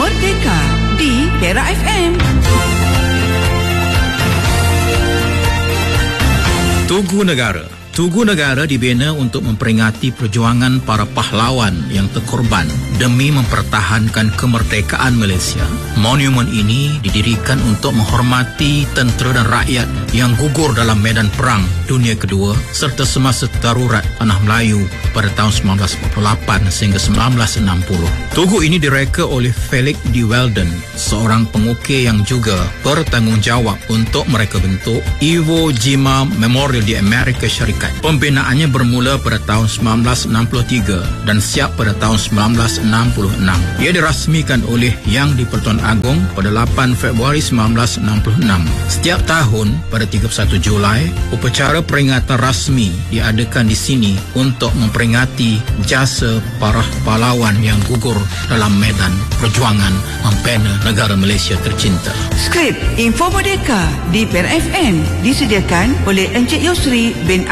Merdeka di Perak FM. Tugu Negara. Tugu Negara dibina untuk memperingati perjuangan para pahlawan yang terkorban demi mempertahankan kemerdekaan Malaysia. Monumen ini didirikan untuk menghormati tentera dan rakyat yang gugur dalam medan Perang Dunia Kedua serta semasa darurat Tanah Melayu pada tahun 1948 sehingga 1960. Tugu ini direka oleh Felix de Welden, seorang pengukir yang juga bertanggungjawab untuk mereka bentuk Iwo Jima Memorial di Amerika Syarikat. Pembinaannya bermula pada tahun 1963 dan siap pada tahun 1966. Ia dirasmikan oleh Yang di-Pertuan Agong pada 8 Februari 1966. Setiap tahun pada 31 Julai, upacara peringatan rasmi diadakan di sini untuk memperingati jasa para pahlawan yang gugur dalam medan perjuangan membina negara Malaysia tercinta. Skrip Info Merdeka di Perak FM disediakan oleh Encik Yusri bin